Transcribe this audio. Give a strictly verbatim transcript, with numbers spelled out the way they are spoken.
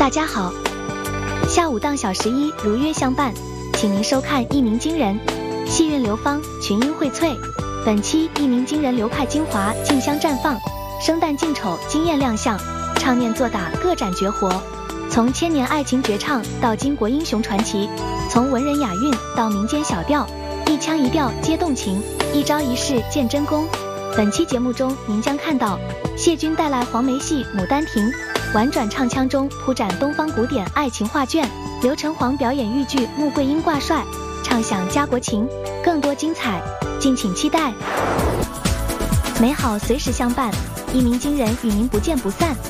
大家好，下午档小十一如约相伴，请您收看《一鸣惊人》，戏韵流芳，群英荟萃。本期《一鸣惊人》流派精华竞相绽放，生旦净丑惊艳亮相，唱念做打各展绝活。从千年爱情绝唱到巾帼英雄传奇，从文人雅韵到民间小调，一腔一调皆动情，一招一式见真功。本期节目中，您将看到谢军带来黄梅戏《牡丹亭》，婉转唱腔中铺展东方古典爱情画卷；刘成煌表演豫剧《穆桂英挂帅》，唱响家国情。更多精彩，敬请期待。美好随时相伴，一鸣惊人与您不见不散。